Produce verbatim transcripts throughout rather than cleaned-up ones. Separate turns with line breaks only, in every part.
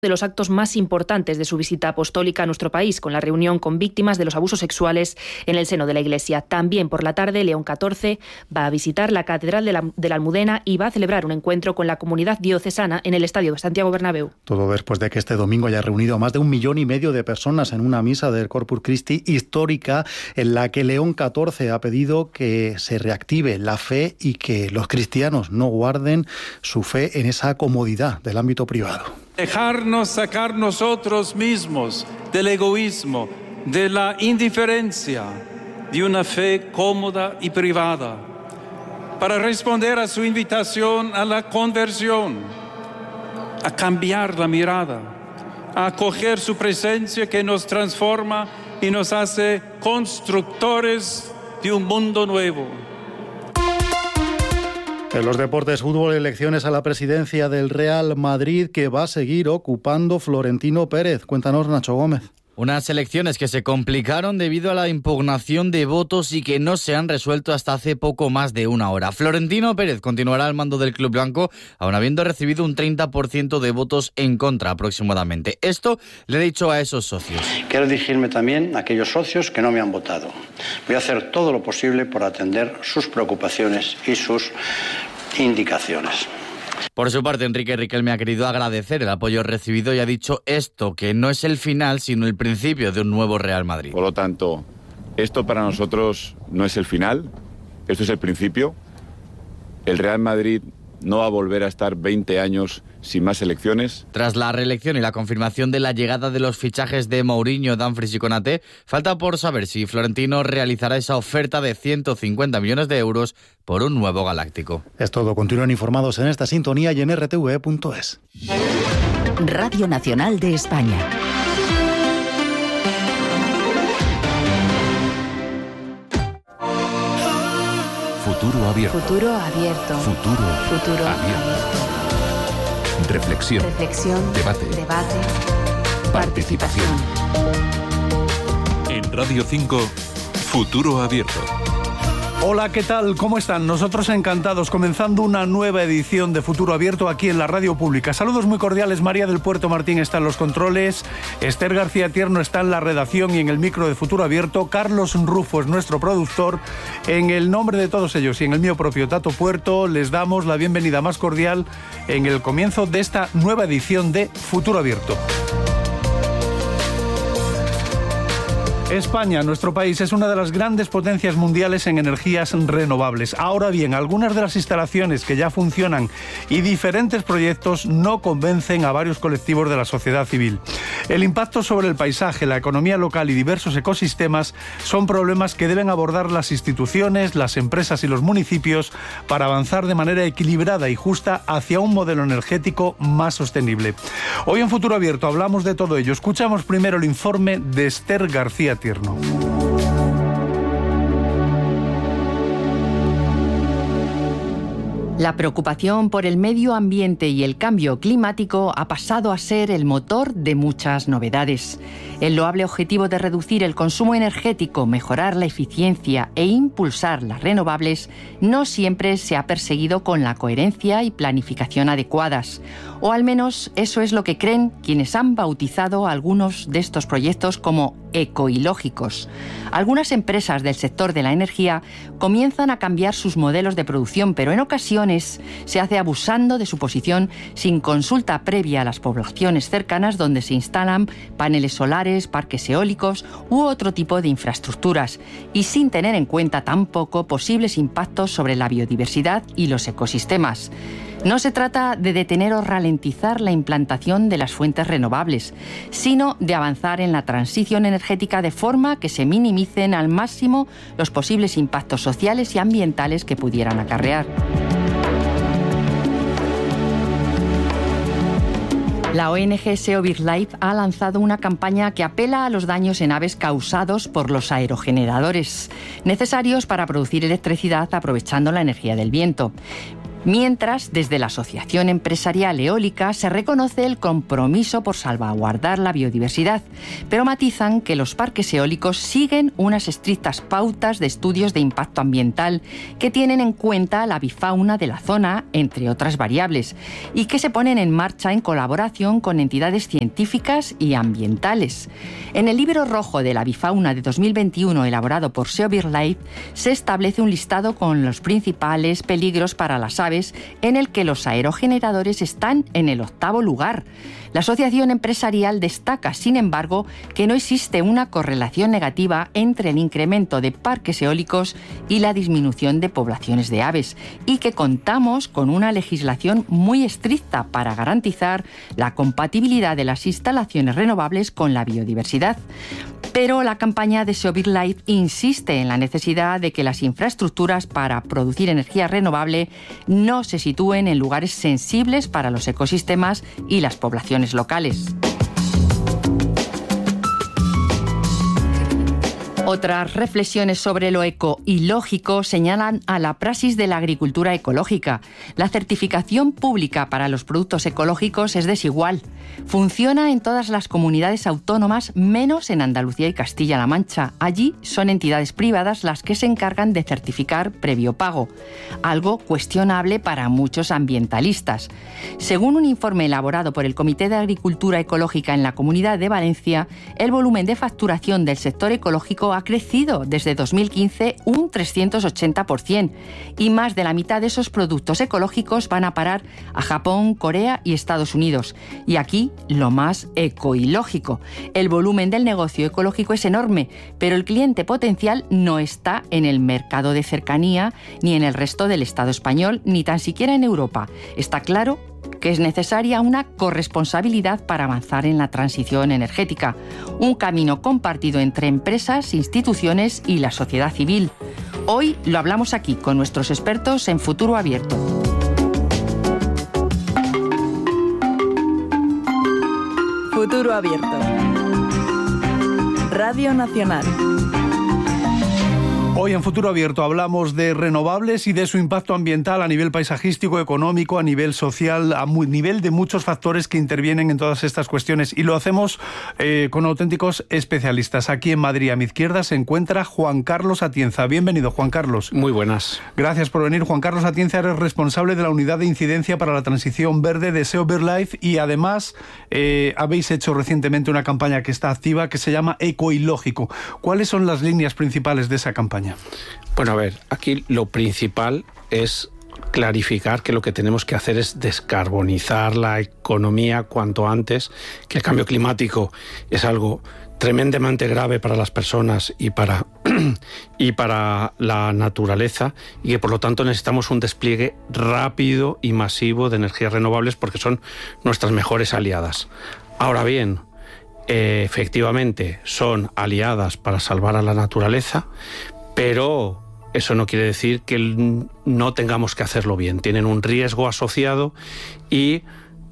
de los actos más importantes de su visita apostólica a nuestro país, con la reunión con víctimas de los abusos sexuales en el seno de la Iglesia. También por la tarde, León catorce va a visitar la Catedral de la, de la Almudena y va a celebrar un encuentro con la comunidad diocesana en el Estadio de Santiago Bernabéu.
Todo después de que este domingo haya reunido a más de un millón y medio de personas en una misa del Corpus Christi histórica, en la que León catorce ha pedido que se reactive la fe y que los cristianos no guarden su fe en esa comodidad del ámbito privado.
Dejarnos sacar nosotros mismos del egoísmo, de la indiferencia, de una fe cómoda y privada, para responder a su invitación a la conversión, a cambiar la mirada, a acoger su presencia que nos transforma y nos hace constructores de un mundo nuevo.
En los deportes, fútbol, elecciones a la presidencia del Real Madrid que va a seguir ocupando Florentino Pérez. Cuéntanos, Nacho Gómez.
Unas elecciones que se complicaron debido a la impugnación de votos y que no se han resuelto hasta hace poco más de una hora. Florentino Pérez continuará al mando del club blanco, aun habiendo recibido un treinta por ciento de votos en contra aproximadamente. Esto le he dicho a esos socios.
Quiero dirigirme también a aquellos socios que no me han votado. Voy a hacer todo lo posible por atender sus preocupaciones y sus indicaciones.
Por su parte, Enrique Riquelme ha querido agradecer el apoyo recibido y ha dicho esto, que no es el final, sino el principio de un nuevo Real Madrid.
Por lo tanto, esto para nosotros no es el final, esto es el principio. El Real Madrid no va a volver a estar veinte años sin más elecciones.
Tras la reelección y la confirmación de la llegada de los fichajes de Mourinho, Dumfries y Konaté, falta por saber si Florentino realizará esa oferta de ciento cincuenta millones de euros por un nuevo galáctico.
Es todo. Continúen informados en esta sintonía y en r t v punto es.
Radio Nacional de España.
Futuro abierto.
Futuro abierto.
Futuro,
Futuro
abierto. Reflexión.
Reflexión.
Debate.
Debate.
Participación. En Radio cinco, Futuro abierto.
Hola, ¿qué tal? ¿Cómo están? Nosotros encantados, comenzando una nueva edición de Futuro Abierto aquí en la Radio Pública. Saludos muy cordiales. María del Puerto Martín está en los controles, Esther García Tierno está en la redacción y en el micro de Futuro Abierto, Carlos Rufo es nuestro productor. En el nombre de todos ellos y en el mío propio, Tato Puerto, les damos la bienvenida más cordial en el comienzo de esta nueva edición de Futuro Abierto. España, nuestro país, es una de las grandes potencias mundiales en energías renovables. Ahora bien, algunas de las instalaciones que ya funcionan y diferentes proyectos no convencen a varios colectivos de la sociedad civil. El impacto sobre el paisaje, la economía local y diversos ecosistemas son problemas que deben abordar las instituciones, las empresas y los municipios para avanzar de manera equilibrada y justa hacia un modelo energético más sostenible. Hoy en Futuro Abierto hablamos de todo ello. Escuchamos primero el informe de Esther García Tierno.
La preocupación por el medio ambiente y el cambio climático ha pasado a ser el motor de muchas novedades. El loable objetivo de reducir el consumo energético, mejorar la eficiencia e impulsar las renovables no siempre se ha perseguido con la coherencia y planificación adecuadas. O al menos eso es lo que creen quienes han bautizado algunos de estos proyectos como ecoilógicos. Algunas empresas del sector de la energía comienzan a cambiar sus modelos de producción, pero en ocasiones se hace abusando de su posición sin consulta previa a las poblaciones cercanas donde se instalan paneles solares, parques eólicos u otro tipo de infraestructuras, y sin tener en cuenta tampoco posibles impactos sobre la biodiversidad y los ecosistemas. No se trata de detener o ralentizar la implantación de las fuentes renovables, sino de avanzar en la transición energética de forma que se minimicen al máximo los posibles impactos sociales y ambientales que pudieran acarrear. La O N G SEO BirdLife ha lanzado una campaña que apela a los daños en aves causados por los aerogeneradores, necesarios para producir electricidad aprovechando la energía del viento. Mientras, desde la Asociación Empresarial Eólica se reconoce el compromiso por salvaguardar la biodiversidad, pero matizan que los parques eólicos siguen unas estrictas pautas de estudios de impacto ambiental que tienen en cuenta la avifauna de la zona, entre otras variables, y que se ponen en marcha en colaboración con entidades científicas y ambientales. En el libro rojo de la avifauna de dos mil veintiuno, elaborado por SeaBirdLife, se establece un listado con los principales peligros para las aves, en el que los aerogeneradores están en el octavo lugar. La asociación empresarial destaca, sin embargo, que no existe una correlación negativa entre el incremento de parques eólicos y la disminución de poblaciones de aves, y que contamos con una legislación muy estricta para garantizar la compatibilidad de las instalaciones renovables con la biodiversidad. Pero la campaña de SeaBirdLife insiste en la necesidad de que las infraestructuras para producir energía renovable no se sitúen en lugares sensibles para los ecosistemas y las poblaciones locales. Otras reflexiones sobre lo ecoilógico señalan a la praxis de la agricultura ecológica. La certificación pública para los productos ecológicos es desigual. Funciona en todas las comunidades autónomas, menos en Andalucía y Castilla-La Mancha. Allí son entidades privadas las que se encargan de certificar previo pago, algo cuestionable para muchos ambientalistas. Según un informe elaborado por el Comité de Agricultura Ecológica en la Comunidad de Valencia, el volumen de facturación del sector ecológico ha crecido desde dos mil quince un trescientos ochenta por ciento, y más de la mitad de esos productos ecológicos van a parar a Japón, Corea y Estados Unidos. Y aquí lo más ecoilógico. El volumen del negocio ecológico es enorme, pero el cliente potencial no está en el mercado de cercanía, ni en el resto del Estado español, ni tan siquiera en Europa. Está claro que es necesaria una corresponsabilidad para avanzar en la transición energética, un camino compartido entre empresas, instituciones y la sociedad civil. Hoy lo hablamos aquí con nuestros expertos en Futuro Abierto.
Futuro Abierto. Radio Nacional.
Hoy en Futuro Abierto hablamos de renovables y de su impacto ambiental a nivel paisajístico, económico, a nivel social, a nivel de muchos factores que intervienen en todas estas cuestiones. Y lo hacemos eh, con auténticos especialistas. Aquí en Madrid, a mi izquierda, se encuentra Juan Carlos Atienza. Bienvenido, Juan Carlos.
Muy buenas.
Gracias por venir. Juan Carlos Atienza es responsable de la Unidad de Incidencia para la Transición Verde de SeaBirdLife y además eh, habéis hecho recientemente una campaña que está activa que se llama Ecoilógico. ¿Cuáles son las líneas principales de esa campaña?
Bueno, a ver, aquí lo principal es clarificar que lo que tenemos que hacer es descarbonizar la economía cuanto antes, que el cambio climático es algo tremendamente grave para las personas y para, y para la naturaleza, y que por lo tanto necesitamos un despliegue rápido y masivo de energías renovables porque son nuestras mejores aliadas. Ahora bien, eh, efectivamente son aliadas para salvar a la naturaleza, pero eso no quiere decir que no tengamos que hacerlo bien. Tienen un riesgo asociado y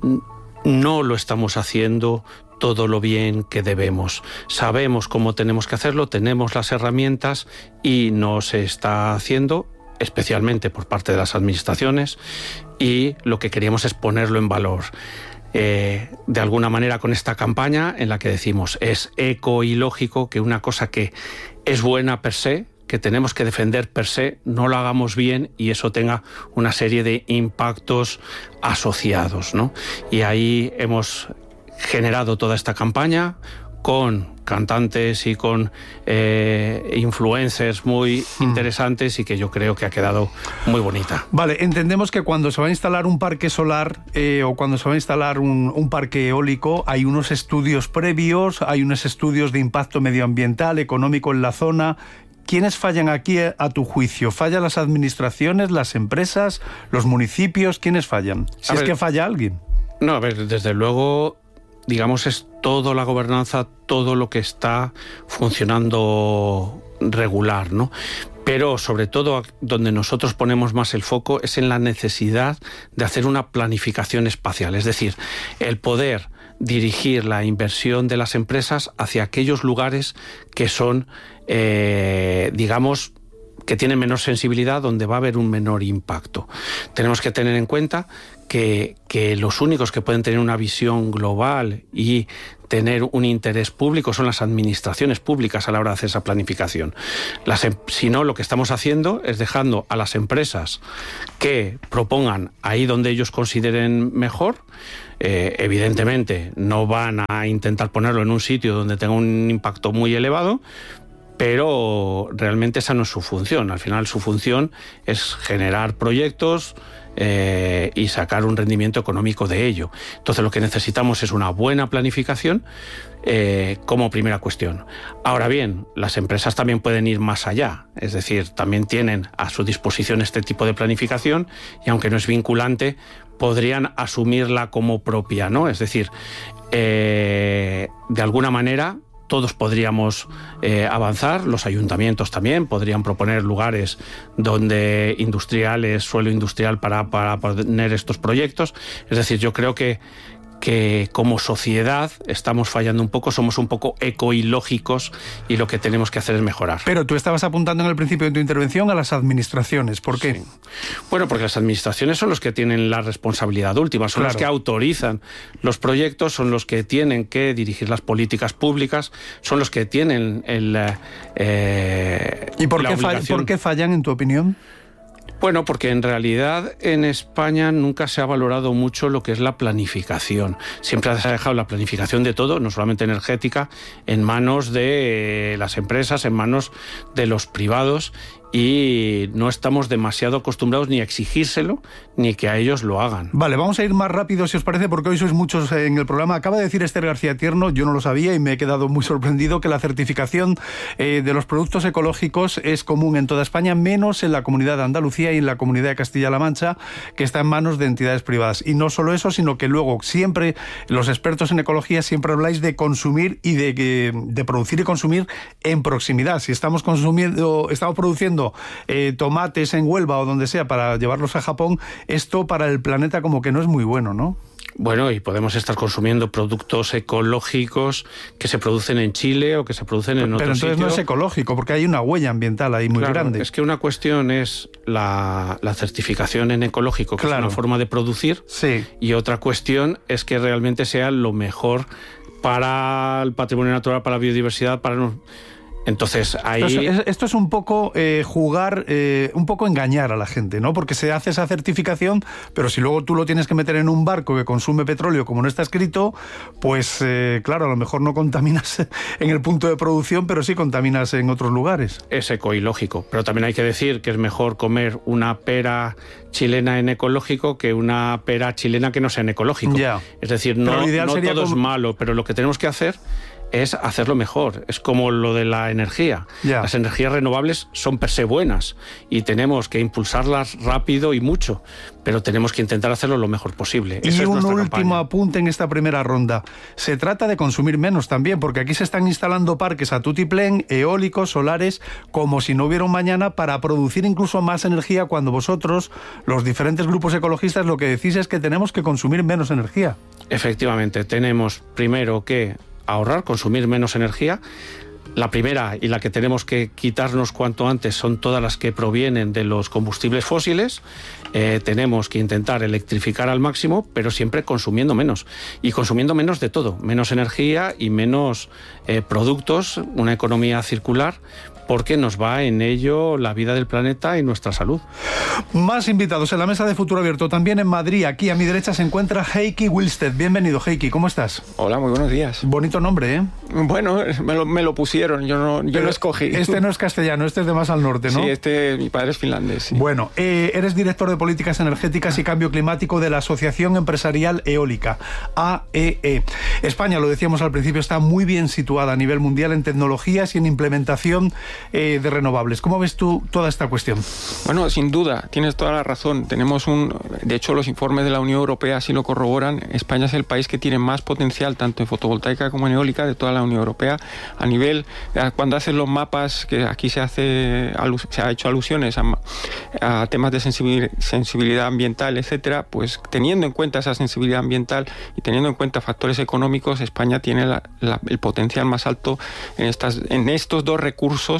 no lo estamos haciendo todo lo bien que debemos. Sabemos cómo tenemos que hacerlo, tenemos las herramientas y no se está haciendo, especialmente por parte de las administraciones, y lo que queríamos es ponerlo en valor. Eh, de alguna manera con esta campaña en la que decimos es ecoilógico, que una cosa que es buena per se, que tenemos que defender per se, no lo hagamos bien y eso tenga una serie de impactos asociados, ¿no? Y ahí hemos generado toda esta campaña con cantantes y con eh, influencers muy hmm. interesantes y que yo creo que ha quedado muy bonita.
Vale, entendemos que cuando se va a instalar un parque solar eh, o cuando se va a instalar un, un parque eólico hay unos estudios previos, hay unos estudios de impacto medioambiental, económico en la zona. ¿Quiénes fallan aquí a tu juicio? ¿Fallan las administraciones, las empresas, los municipios? ¿Quiénes fallan? Si a es ver, que falla alguien.
No, a ver, desde luego, digamos, es toda la gobernanza, todo lo que está funcionando regular, ¿no? Pero sobre todo donde nosotros ponemos más el foco es en la necesidad de hacer una planificación espacial, es decir, el poder dirigir la inversión de las empresas hacia aquellos lugares que son, eh, digamos, que tienen menor sensibilidad, donde va a haber un menor impacto. Tenemos que tener en cuenta que, que los únicos que pueden tener una visión global y tener un interés público son las administraciones públicas a la hora de hacer esa planificación. Las, si no, lo que estamos haciendo es dejando a las empresas que propongan ahí donde ellos consideren mejor. Eh, evidentemente no van a intentar ponerlo en un sitio donde tenga un impacto muy elevado, pero realmente esa no es su función. Al final su función es generar proyectos eh, y sacar un rendimiento económico de ello. Entonces lo que necesitamos es una buena planificación eh, como primera cuestión. Ahora bien, las empresas también pueden ir más allá, es decir, también tienen a su disposición este tipo de planificación y aunque no es vinculante, podrían asumirla como propia, ¿no? Es decir, eh, de alguna manera todos podríamos eh, avanzar, los ayuntamientos también podrían proponer lugares donde industriales, suelo industrial para, para poner estos proyectos. Es decir, yo creo que que como sociedad estamos fallando un poco, somos un poco ecoilógicos y lo que tenemos que hacer es mejorar.
Pero tú estabas apuntando en el principio de tu intervención a las administraciones, ¿por qué?
Sí. Bueno, porque las administraciones son los que tienen la responsabilidad última, son claro. los que autorizan los proyectos, son los que tienen que dirigir las políticas públicas, son los que tienen el, eh,
¿Y por
la
qué,
obligación.
fall, por qué fallan, en tu opinión?
Bueno, porque en realidad en España nunca se ha valorado mucho lo que es la planificación. Siempre se ha dejado la planificación de todo, no solamente energética, en manos de las empresas, en manos de los privados, y no estamos demasiado acostumbrados ni a exigírselo ni que a ellos lo hagan.
Vale, vamos a ir más rápido si os parece, porque hoy sois muchos en el programa. Acaba de decir Esther García Tierno, yo no lo sabía y me he quedado muy sorprendido, que la certificación eh, de los productos ecológicos es común en toda España, menos en la Comunidad de Andalucía y en la Comunidad de Castilla-La Mancha, que está en manos de entidades privadas. Y no solo eso, sino que luego siempre los expertos en ecología siempre habláis de consumir y de, de producir y consumir en proximidad. Si estamos consumiendo, estamos produciendo Eh, tomates en Huelva o donde sea para llevarlos a Japón, esto para el planeta como que no es muy bueno, ¿no?
Bueno, y podemos estar consumiendo productos ecológicos que se producen en Chile o que se producen en otros sitios.
Pero entonces no es ecológico, porque hay una huella ambiental ahí muy
claro,
grande.
Es que una cuestión es la, la certificación en ecológico, que claro. es una forma de producir,
sí.
y otra cuestión es que realmente sea lo mejor para el patrimonio natural, para la biodiversidad, para... No, Entonces, ahí...
Esto es, esto es un poco eh, jugar, eh, un poco engañar a la gente, ¿no? Porque se hace esa certificación, pero si luego tú lo tienes que meter en un barco que consume petróleo, como no está escrito, pues eh, claro, a lo mejor no contaminas en el punto de producción, pero sí contaminas en otros lugares.
Es ecoilógico, pero también hay que decir que es mejor comer una pera chilena en ecológico que una pera chilena que no sea en ecológico.
Ya.
Es decir, no, no todo
como...
es malo, pero lo que tenemos que hacer es hacerlo mejor. Es como lo de la energía.
Ya.
Las energías renovables son per se buenas y tenemos que impulsarlas rápido y mucho, pero tenemos que intentar hacerlo lo mejor posible.
Y
Esa
un
es
último
campaña.
apunte en esta primera ronda. Se trata de consumir menos también, porque aquí se están instalando parques a tutiplén, eólicos, solares, como si no hubiera un mañana, para producir incluso más energía, cuando vosotros, los diferentes grupos ecologistas, lo que decís es que tenemos que consumir menos energía.
Efectivamente, tenemos primero que ahorrar, consumir menos energía. La primera y la que tenemos que quitarnos cuanto antes son todas las que provienen de los combustibles fósiles. Eh, tenemos que intentar electrificar al máximo, pero siempre consumiendo menos. Y consumiendo menos de todo, menos energía y menos eh, productos, una economía circular, porque nos va en ello la vida del planeta y nuestra salud.
Más invitados en la mesa de Futuro Abierto, también en Madrid. Aquí a mi derecha se encuentra Heikki Wilstedt. Bienvenido, Heikki, ¿cómo estás?
Hola, muy buenos días.
Bonito nombre, ¿eh?
Bueno, me lo, me lo pusieron, yo no, yo no escogí.
Este no es castellano, este es de más al norte, ¿no?
Sí, este, mi padre es finlandés. Sí.
Bueno, eh, eres director de Políticas Energéticas y Cambio Climático de la Asociación Empresarial Eólica, A E E. España, lo decíamos al principio, está muy bien situada a nivel mundial en tecnologías y en implementación eh, de renovables. ¿Cómo ves tú toda esta cuestión?
Bueno, sin duda, tienes toda la razón. Tenemos un, de hecho, los informes de la Unión Europea así lo corroboran. España es el país que tiene más potencial, tanto en fotovoltaica como en eólica, de toda la Unión Europea. A nivel, cuando hacen los mapas, que aquí se hace, se ha hecho alusiones a, a temas de sensibilidad ambiental, etcétera, pues teniendo en cuenta esa sensibilidad ambiental y teniendo en cuenta factores económicos, España tiene la, la, el potencial más alto en estas, en estos dos recursos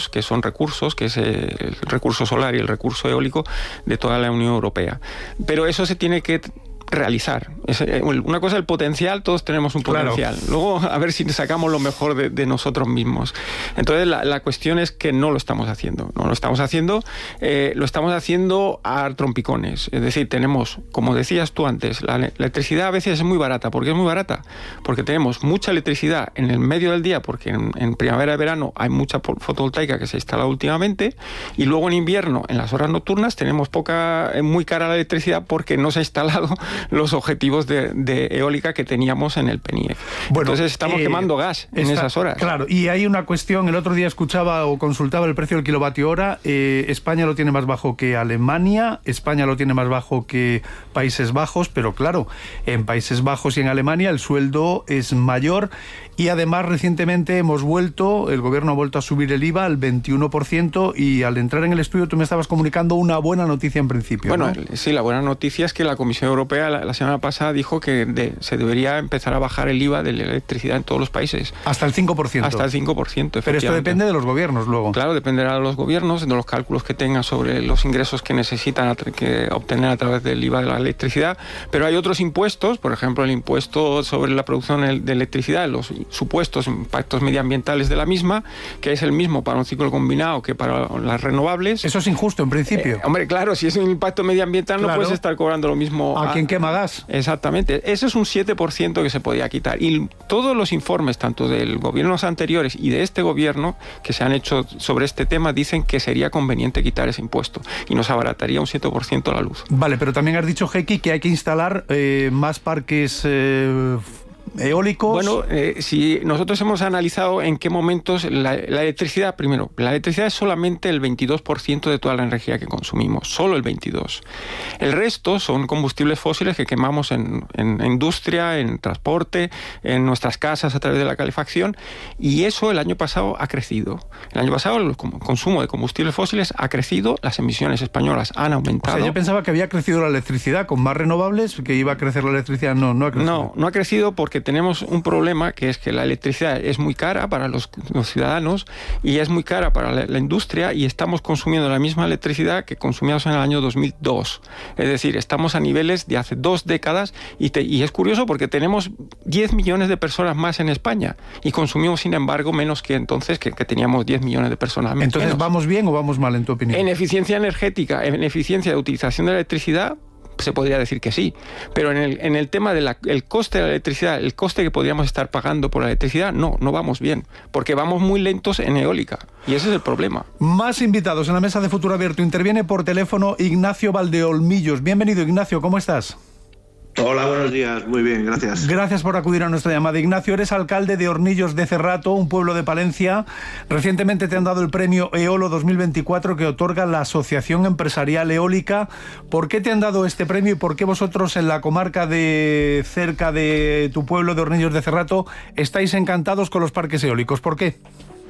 dos que son recursos, que es el recurso solar y el recurso eólico de toda la Unión Europea. Pero eso se tiene que realizar. Es, una cosa es el potencial, todos tenemos un potencial. Claro. Luego, a ver si sacamos lo mejor de, de nosotros mismos. Entonces, la, la cuestión es que no lo estamos haciendo. No lo estamos haciendo, eh, lo estamos haciendo a trompicones. Es decir, tenemos, como decías tú antes, la, la electricidad a veces es muy barata. ¿Por qué es muy barata? Porque tenemos mucha electricidad en el medio del día, porque en, en primavera y verano hay mucha fotovoltaica que se instala últimamente, y luego en invierno, en las horas nocturnas, tenemos poca, muy cara la electricidad porque no se ha instalado los objetivos de, de eólica que teníamos en el P N I E C. Bueno, entonces estamos eh, quemando gas en
está,
esas horas.
Claro, y hay una cuestión, el otro día escuchaba o consultaba el precio del kilovatio hora, eh, España lo tiene más bajo que Alemania, España lo tiene más bajo que Países Bajos, pero claro, en Países Bajos y en Alemania el sueldo es mayor, y además recientemente hemos vuelto, el gobierno ha vuelto a subir el I V A al veintiuno por ciento, y al entrar en el estudio tú me estabas comunicando una buena noticia en principio.
Bueno,
¿no?
Sí, la buena noticia es que la Comisión Europea la, la semana pasada dijo que de, se debería empezar a bajar el I V A de la electricidad en todos los países.
Hasta el cinco por ciento.
Hasta el cinco por ciento,
Pero esto depende de los gobiernos luego.
Claro, dependerá de los gobiernos, de los cálculos que tengan sobre los ingresos que necesitan a, que obtener a través del I V A de la electricidad. Pero hay otros impuestos, por ejemplo, el impuesto sobre la producción de electricidad, los supuestos impactos medioambientales de la misma, que es el mismo para un ciclo combinado que para las renovables.
Eso es injusto en principio.
Eh, hombre, claro, si es un impacto medioambiental claro. no puedes estar cobrando lo mismo
a, a quien quema gas.
Exactamente. Ese es un siete por ciento que se podía quitar. Y todos los informes, tanto del gobiernos anteriores y de este gobierno, que se han hecho sobre este tema, dicen que sería conveniente quitar ese impuesto y nos abarataría un siete por ciento la luz.
Vale, pero también has dicho, Jequi, que hay que instalar eh, más parques eh, eólicos.
Bueno, eh, si nosotros hemos analizado en qué momentos la, la electricidad, primero, la electricidad es solamente el veintidós por ciento de toda la energía que consumimos, solo el veintidós por ciento. El resto son combustibles fósiles que quemamos en, en industria, en transporte, en nuestras casas a través de la calefacción, y eso el año pasado ha crecido. El año pasado el consumo de combustibles fósiles ha crecido, las emisiones españolas han aumentado.
O sea, yo pensaba que había crecido la electricidad con más renovables, que iba a crecer la electricidad. No, no ha crecido.
No, no ha crecido porque tenemos un problema, que es que la electricidad es muy cara para los, los ciudadanos y es muy cara para la, la industria, y estamos consumiendo la misma electricidad que consumíamos en el año dos mil dos. Es decir, estamos a niveles de hace dos décadas y, te, y es curioso porque tenemos diez millones de personas más en España y consumimos, sin embargo, menos que entonces, que, que teníamos diez millones de personas menos.
Entonces, ¿vamos bien o vamos mal, en tu opinión?
En eficiencia energética, en eficiencia de utilización de la electricidad, se podría decir que sí, pero en el, en el tema del coste de la electricidad, el coste que podríamos estar pagando por la electricidad, no, no vamos bien, porque vamos muy lentos en eólica, y ese es el problema.
Más invitados en la mesa de Futuro Abierto. Interviene por teléfono Ignacio Valdeolmillos. Bienvenido, Ignacio, ¿cómo estás?
Hola, buenos días. Muy bien, gracias.
Gracias por acudir a nuestra llamada. Ignacio, eres alcalde de Hornillos de Cerrato, un pueblo de Palencia. Recientemente te han dado el premio Eolo dos mil veinticuatro que otorga la Asociación Empresarial Eólica. ¿Por qué te han dado este premio y por qué vosotros en la comarca de cerca de tu pueblo de Hornillos de Cerrato estáis encantados con los parques eólicos? ¿Por qué?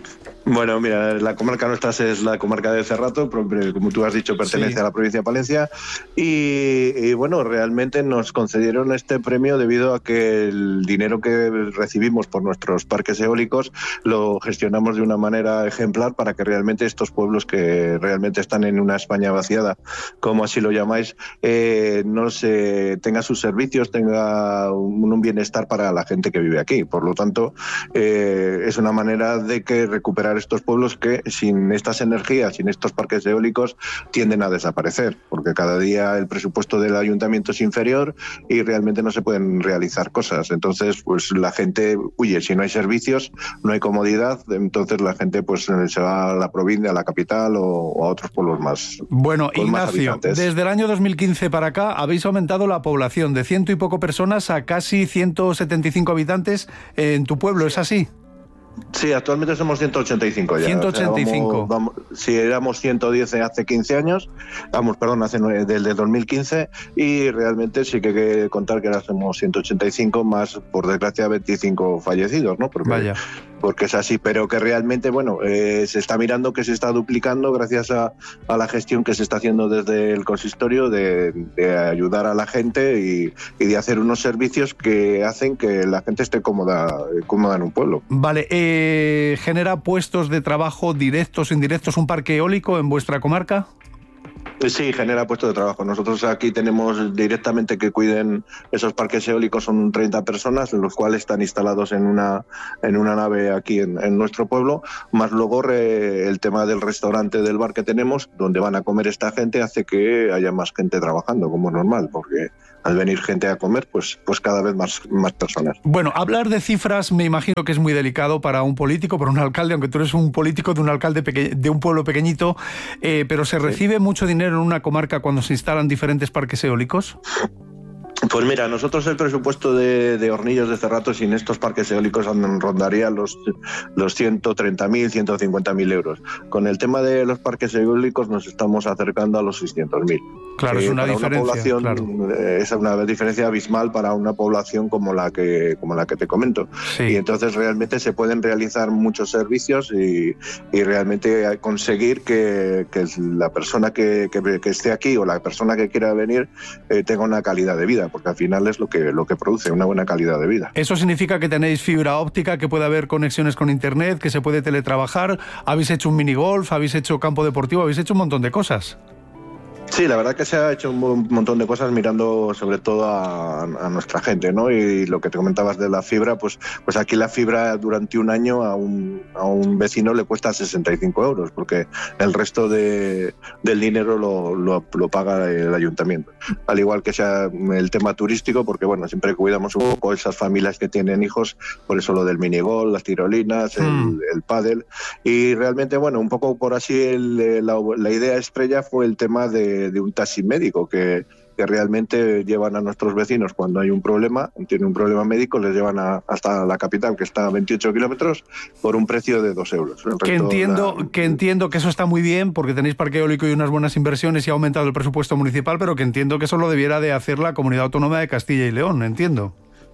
Bueno, mira, la comarca nuestra es la comarca de Cerrato, como tú has dicho, pertenece sí. a la provincia de Palencia, y, y bueno, realmente nos concedieron este premio debido a que el dinero que recibimos por nuestros parques eólicos lo gestionamos de una manera ejemplar para que realmente estos pueblos que realmente están en una España vaciada, como así lo llamáis, eh, no se tenga sus servicios, tenga un, un bienestar para la gente que vive aquí. Por lo tanto, eh, es una manera de que recuperar estos pueblos que sin estas energías, sin estos parques eólicos, tienden a desaparecer, porque cada día el presupuesto del ayuntamiento es inferior y realmente no se pueden realizar cosas. Entonces, pues la gente huye. Si no hay servicios, no hay comodidad, entonces la gente pues se va a la provincia, a la capital o, o a otros pueblos más.
Bueno, Ignacio, desde el año dos mil quince para acá habéis aumentado la población de ciento y poco personas a casi ciento setenta y cinco habitantes en tu pueblo, ¿es así?
Sí, actualmente somos ciento ochenta y cinco ya.
ciento ochenta y cinco.
O sea, vamos, vamos, si éramos ciento diez hace quince años, vamos, perdón, hace desde dos mil quince, y realmente sí que hay que contar que ahora somos ciento ochenta y cinco más, por desgracia, veinticinco fallecidos, ¿no? Porque
Vaya.
porque es así, pero que realmente, bueno, eh, se está mirando que se está duplicando gracias a, a la gestión que se está haciendo desde el consistorio de, de ayudar a la gente y, y de hacer unos servicios que hacen que la gente esté cómoda, cómoda en un pueblo.
Vale, eh, ¿genera puestos de trabajo directos o indirectos un parque eólico en vuestra comarca?
Sí, genera puestos de trabajo. Nosotros aquí tenemos directamente que cuiden esos parques eólicos, son treinta personas, los cuales están instalados en una en una nave aquí en, en nuestro pueblo, más luego re, el tema del restaurante del bar que tenemos, donde van a comer esta gente, hace que haya más gente trabajando, como es normal, porque al venir gente a comer, pues, pues cada vez más, más personas.
Bueno, hablar de cifras me imagino que es muy delicado para un político, para un alcalde, aunque tú eres un político de un alcalde peque- de un pueblo pequeñito, eh, pero ¿se recibe sí. mucho dinero en una comarca cuando se instalan diferentes parques eólicos?
Pues mira, nosotros el presupuesto de, de Hornillos de Cerrato sin estos parques eólicos rondaría los, los ciento treinta mil, ciento cincuenta mil euros. Con el tema de los parques eólicos nos estamos acercando a los seiscientos mil.
Claro, eh, es una
para
diferencia.
Una población,
claro.
Es una diferencia abismal para una población como la que, como la que te comento.
Sí.
Y entonces realmente se pueden realizar muchos servicios y, y realmente conseguir que, que la persona que, que, que esté aquí o la persona que quiera venir eh, tenga una calidad de vida, porque al final es lo que, lo que produce una buena calidad de vida.
Eso significa que tenéis fibra óptica, que puede haber conexiones con internet, que se puede teletrabajar, habéis hecho un minigolf, habéis hecho campo deportivo, habéis hecho un montón de cosas.
Sí, la verdad que se ha hecho un montón de cosas mirando sobre todo a, a nuestra gente, ¿no? Y lo que te comentabas de la fibra, pues, pues aquí la fibra durante un año a un, a un vecino le cuesta sesenta y cinco euros, porque el resto de, del dinero lo, lo, lo paga el ayuntamiento. Al igual que sea el tema turístico, porque bueno, siempre cuidamos un poco esas familias que tienen hijos, por eso lo del minigol, las tirolinas, el, mm. el pádel. Y realmente, bueno, un poco por así el, la, la idea estrella fue el tema de de un taxi médico que, que realmente llevan a nuestros vecinos cuando hay un problema, tiene un problema médico, les llevan a, hasta la capital, que está a veintiocho kilómetros, por un precio de dos euros.
Que entiendo, la... que entiendo que eso está muy bien, porque tenéis parque eólico y unas buenas inversiones y ha aumentado el presupuesto municipal, pero que entiendo que eso lo debiera de hacer la Comunidad Autónoma de Castilla y León, entiendo.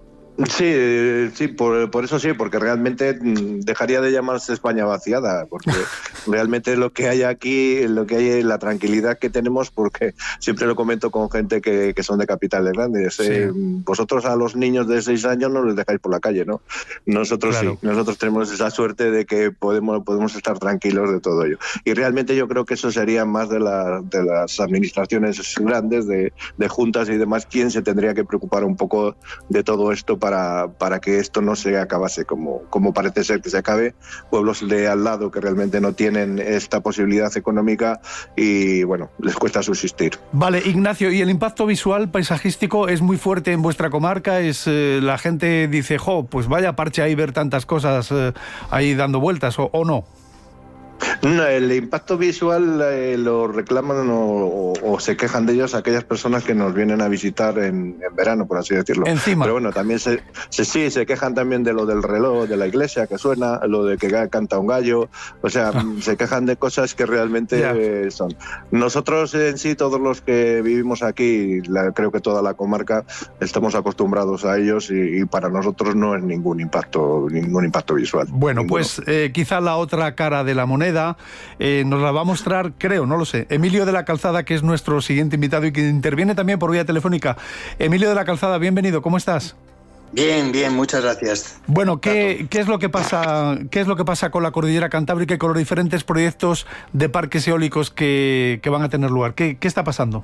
Sí, sí, por, por eso sí, porque realmente dejaría de llamarse España vaciada, porque realmente lo que hay aquí, lo que hay es la tranquilidad que tenemos, porque siempre lo comento con gente que, que son de capitales grandes. Sí. Eh, vosotros a los niños de seis años no les dejáis por la calle, ¿no? Nosotros claro. sí, nosotros tenemos esa suerte de que podemos, podemos estar tranquilos de todo ello. Y realmente yo creo que eso sería más de, la, de las administraciones grandes, de, de juntas y demás, quien se tendría que preocupar un poco de todo esto Para, para que esto no se acabase como, como parece ser que se acabe. Pueblos de al lado que realmente no tienen esta posibilidad económica y bueno, les cuesta subsistir.
Vale, Ignacio, ¿y el impacto visual paisajístico es muy fuerte en vuestra comarca? Es eh, la gente dice, jo, pues vaya parche ahí ver tantas cosas eh, ahí dando vueltas, o, o no?
No, el impacto visual eh, lo reclaman o, o, o se quejan de ellos aquellas personas que nos vienen a visitar en, en verano, por así decirlo.
Encima.
Pero bueno, también se, se, sí, se quejan también de lo del reloj de la iglesia que suena, lo de que canta un gallo, o sea, ah. se quejan de cosas que realmente eh, son. Nosotros en sí, todos los que vivimos aquí, la, creo que toda la comarca, estamos acostumbrados a ellos y, y para nosotros no es ningún impacto, ningún impacto visual.
Bueno,
ninguno.
Pues eh, quizá la otra cara de la moneda Eh, nos la va a mostrar, creo, no lo sé, Emilio de la Calzada, que es nuestro siguiente invitado y que interviene también por vía telefónica. Emilio de la Calzada, bienvenido, ¿cómo estás?
Bien, bien, muchas gracias.
Bueno, ¿qué, ¿qué es lo que pasa, qué es lo que pasa con la Cordillera Cantábrica y con los diferentes proyectos de parques eólicos que, que van a tener lugar? ¿Qué, qué está pasando?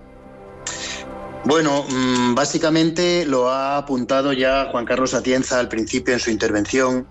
Bueno, básicamente lo ha apuntado ya Juan Carlos Atienza al principio en su intervención.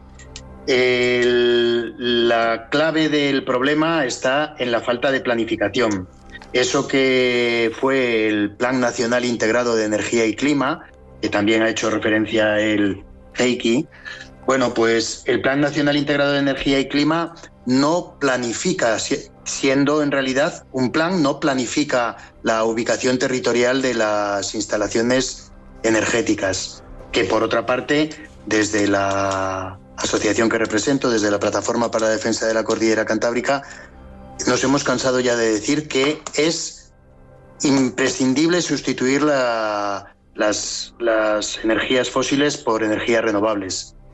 El, la clave del problema está en la falta de planificación. Eso que fue el Plan Nacional Integrado de Energía y Clima, que también ha hecho referencia el Heikki. Bueno, pues el Plan Nacional Integrado de Energía y Clima no planifica, siendo en realidad un plan, no planifica la ubicación territorial de las instalaciones energéticas, que por otra parte, desde la asociación que represento, desde la Plataforma para la Defensa de la Cordillera Cantábrica, nos hemos cansado ya de decir que es imprescindible sustituir la, las, las energías fósiles por energías renovables.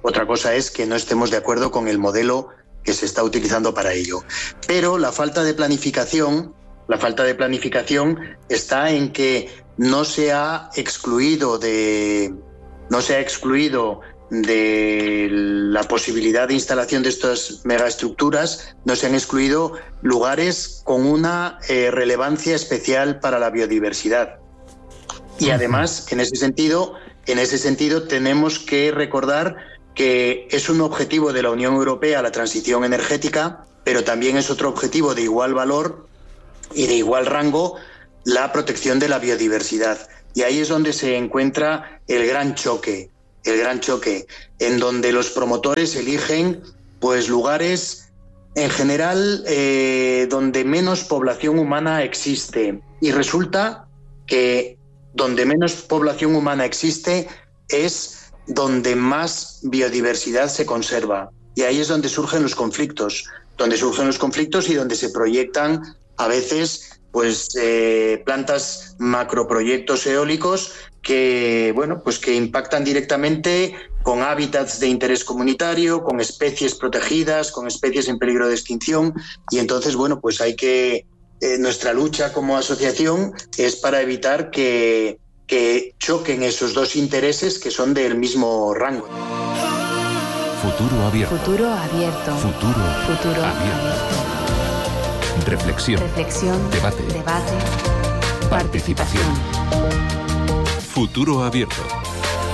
Otra cosa es que no estemos de acuerdo con el modelo que se está utilizando para ello. Pero la falta de planificación, la falta de planificación está en que no se ha excluido de, no se ha excluido de la posibilidad de instalación de estas megaestructuras, no se han excluido lugares con una eh, relevancia especial para la biodiversidad. Y además, en ese sentido, en ese sentido tenemos que recordar que es un objetivo de la Unión Europea la transición energética, pero también es otro objetivo de igual valor y de igual rango la protección de la biodiversidad. Y ahí es donde se encuentra el gran choque, el gran choque, en donde los promotores eligen pues lugares en general eh, donde menos población humana existe. Y resulta que donde menos población humana existe es donde más biodiversidad se conserva. Y ahí es donde surgen los conflictos, donde surgen los conflictos y donde se proyectan a veces pues eh, plantas, macroproyectos eólicos que, bueno, pues que impactan directamente con hábitats de interés comunitario, con especies protegidas, con especies en peligro de extinción. Y entonces, bueno, pues hay que... Eh, nuestra lucha como asociación es para evitar que que choquen esos dos intereses que son del mismo rango.
Futuro abierto.
Futuro abierto.
Futuro,
Futuro
abierto. Reflexión.
Reflexión.
Debate.
Debate.
Participación. Futuro abierto.